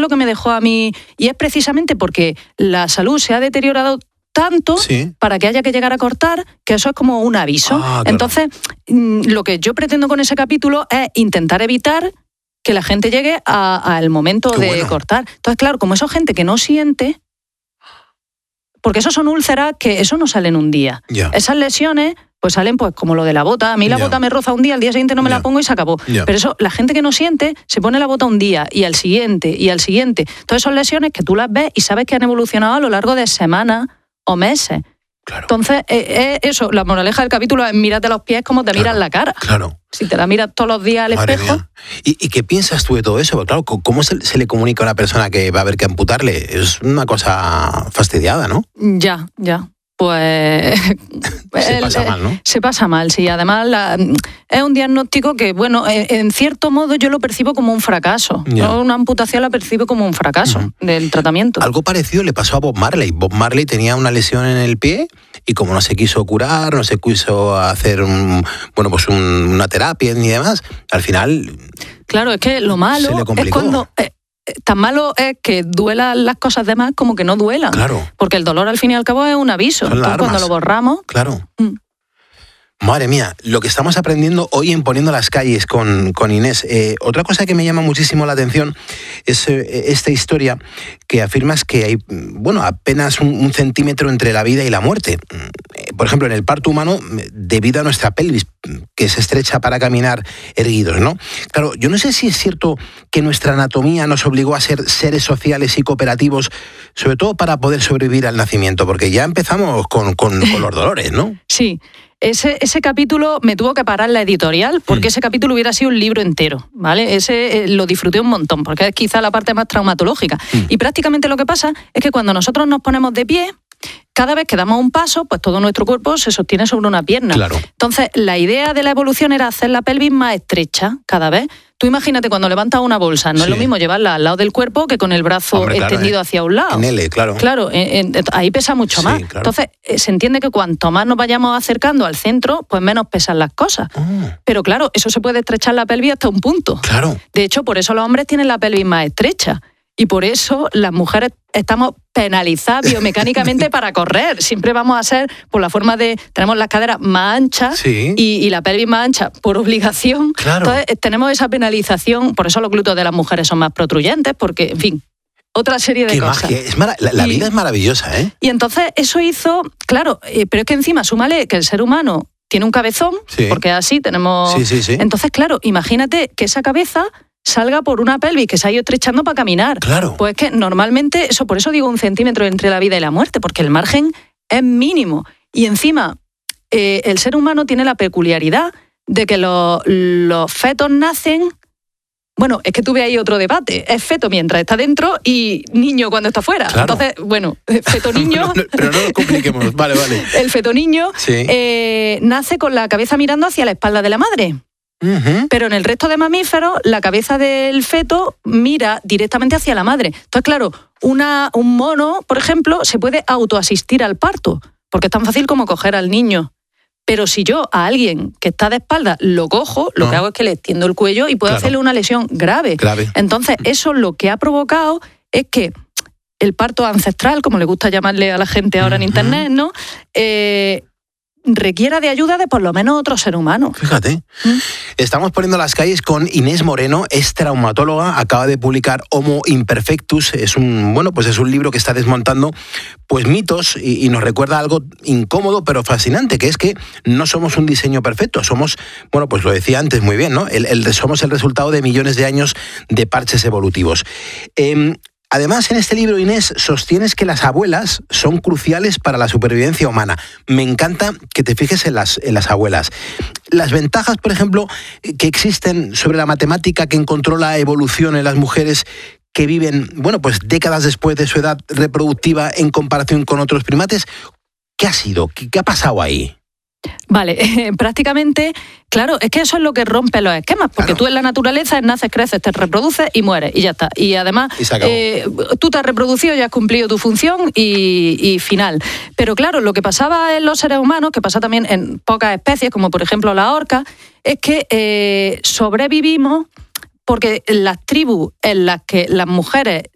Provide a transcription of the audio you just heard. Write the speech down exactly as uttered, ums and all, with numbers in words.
lo que me dejó a mí, y es precisamente porque la salud se ha deteriorado tanto sí. para que haya que llegar a cortar, que eso es como un aviso. Ah, claro. Entonces, lo que yo pretendo con ese capítulo es intentar evitar que la gente llegue al momento Qué de bueno. cortar. Entonces, claro, como eso es gente que no siente, porque eso son úlceras que eso no sale en un día. Yeah. Esas lesiones pues salen pues como lo de la bota. A mí la yeah. bota me roza un día, al día siguiente no me yeah. la pongo y se acabó. Yeah. Pero eso, la gente que no siente, se pone la bota un día y al siguiente y al siguiente. Entonces son lesiones que tú las ves y sabes que han evolucionado a lo largo de semanas o meses. Claro. Entonces, eh, eh, eso, la moraleja del capítulo es mírate los pies como te claro, miras la cara. Claro. Si te la miras todos los días al Madre espejo. ¿Y, ¿Y qué piensas tú de todo eso? Porque claro, ¿cómo se, se le comunica a una persona que va a haber que amputarle? Es una cosa fastidiada, ¿no? Ya, ya. Pues se pasa mal, ¿no? Se pasa mal, sí. Además, la, es un diagnóstico que, bueno, en cierto modo yo lo percibo como un fracaso. Yeah. ¿no? Una amputación la percibo como un fracaso uh-huh. del tratamiento. Algo parecido le pasó a Bob Marley. Bob Marley tenía una lesión en el pie y como no se quiso curar, no se quiso hacer un, bueno, pues un, una terapia ni demás, al final... Claro, es que lo malo es cuando... Eh, tan malo es que duelan las cosas de más como que no duelan. Claro. Porque el dolor al fin y al cabo es un aviso. Entonces, cuando lo borramos... Claro. Mm. Madre mía, lo que estamos aprendiendo hoy en Poniendo las Calles con, con Inés. Eh, otra cosa que me llama muchísimo la atención es eh, esta historia que afirmas que hay, bueno, apenas un, un centímetro entre la vida y la muerte. Eh, por ejemplo, en el parto humano, debido a nuestra pelvis, que se estrecha para caminar erguidos, ¿no? Claro, yo no sé si es cierto que nuestra anatomía nos obligó a ser seres sociales y cooperativos, sobre todo para poder sobrevivir al nacimiento, porque ya empezamos con, con, con los dolores, ¿no? Sí. Ese, ese capítulo me tuvo que parar la editorial porque mm. ese capítulo hubiera sido un libro entero, ¿vale? Ese eh, lo disfruté un montón porque es quizá la parte más traumatológica. Mm. Y prácticamente lo que pasa es que cuando nosotros nos ponemos de pie, cada vez que damos un paso, pues todo nuestro cuerpo se sostiene sobre una pierna. Claro. Entonces, la idea de la evolución era hacer la pelvis más estrecha cada vez. Tú imagínate cuando levantas una bolsa, no sí. es lo mismo llevarla al lado del cuerpo que con el brazo Hombre, claro, extendido eh. hacia un lado. En L, claro. Claro, en, en, ahí pesa mucho sí, más. Claro. Entonces, eh, se entiende que cuanto más nos vayamos acercando al centro, pues menos pesan las cosas. Oh. Pero claro, eso se puede estrechar la pelvis hasta un punto. Claro. De hecho, por eso los hombres tienen la pelvis más estrecha. Y por eso las mujeres estamos penalizadas biomecánicamente para correr. Siempre vamos a ser, por la forma de... Tenemos las caderas más anchas sí. y, y la pelvis más ancha por obligación. Claro. Entonces tenemos esa penalización. Por eso los glúteos de las mujeres son más protruyentes, porque, en fin, otra serie de Qué cosas. Magia. Es mara- la la y, vida es maravillosa, ¿eh? Y entonces eso hizo... Claro, eh, pero es que encima súmale que el ser humano tiene un cabezón, sí. porque así tenemos... Sí, sí, sí. Entonces, claro, imagínate que esa cabeza... salga por una pelvis que se ha ido estrechando para caminar. Claro. Pues que normalmente, eso por eso digo un centímetro entre la vida y la muerte, porque el margen es mínimo. Y encima, eh, el ser humano tiene la peculiaridad de que los, los fetos nacen... Bueno, es que tuve ahí otro debate. Es feto mientras está dentro y niño cuando está fuera. Claro. Entonces, bueno, feto niño... no, pero no lo compliquemos. Vale, vale. El feto niño sí. eh, nace con la cabeza mirando hacia la espalda de la madre. Uh-huh. Pero en el resto de mamíferos, la cabeza del feto mira directamente hacia la madre. Entonces, claro, una, un mono, por ejemplo, se puede autoasistir al parto, porque es tan fácil como coger al niño. Pero si yo a alguien que está de espalda lo cojo, lo uh-huh. que hago es que le extiendo el cuello y puedo claro. hacerle una lesión grave. grave. Entonces, eso lo que ha provocado es que el parto ancestral, como le gusta llamarle a la gente ahora uh-huh. en internet, ¿no? Eh, requiera de ayuda de por lo menos otro ser humano. Fíjate. ¿Mm? Estamos Poniendo las Calles con Inés Moreno, es traumatóloga, acaba de publicar Homo Imperfectus, es un, bueno, pues es un libro que está desmontando pues mitos y, y nos recuerda algo incómodo pero fascinante, que es que no somos un diseño perfecto, somos, bueno, pues lo decía antes muy bien, ¿no? El, el, somos el resultado de millones de años de parches evolutivos. Eh, Además, en este libro, Inés, sostienes que las abuelas son cruciales para la supervivencia humana. Me encanta que te fijes en las, en las abuelas. Las ventajas, por ejemplo, que existen sobre la matemática que encontró la evolución en las mujeres que viven, bueno, pues décadas después de su edad reproductiva en comparación con otros primates, ¿qué ha sido? ¿Qué, qué ha pasado ahí? Vale, eh, prácticamente, claro, es que eso es lo que rompe los esquemas, porque claro. tú en la naturaleza naces, creces, te reproduces y mueres, y ya está. Y además, y eh, tú te has reproducido y has cumplido tu función y, y final. Pero claro, lo que pasaba en los seres humanos, que pasa también en pocas especies, como por ejemplo la orca, es que eh, sobrevivimos porque las tribus en las que las mujeres